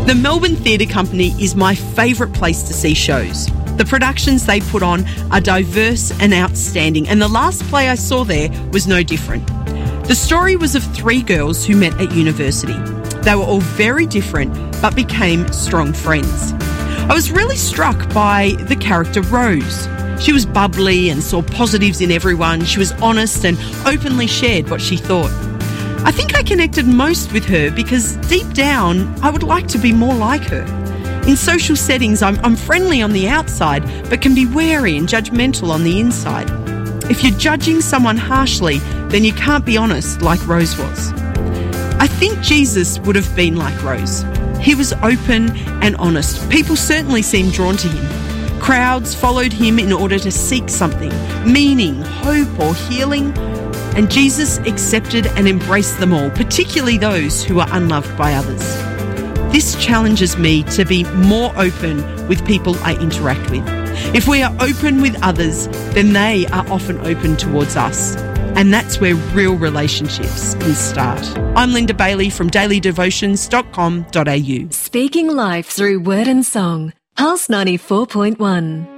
The Melbourne Theatre Company is my favourite place to see shows. The productions they put on are diverse and outstanding, and the last play I saw there was no different. The story was of 3 girls who met at university. They were all very different, but became strong friends. I was really struck by the character Rose. She was bubbly and saw positives in everyone. She was honest and openly shared what she thought. I think I connected most with her because deep down, I would like to be more like her. In social settings, I'm friendly on the outside, but can be wary and judgmental on the inside. If you're judging someone harshly, then you can't be honest like Rose was. I think Jesus would have been like Rose. He was open and honest. People certainly seemed drawn to him. Crowds followed him in order to seek something, meaning, hope or healing. And Jesus accepted and embraced them all, particularly those who are unloved by others. This challenges me to be more open with people I interact with. If we are open with others, then they are often open towards us. And that's where real relationships can start. I'm Linda Bailey from dailydevotions.com.au. Speaking life through word and song. Pulse 94.1.